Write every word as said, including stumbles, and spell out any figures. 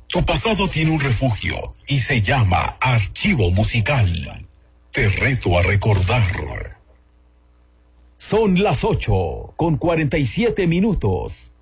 Tu pasado tiene un refugio y se llama Archivo Musical. Te reto a recordar. Son las ocho con cuarenta y siete minutos.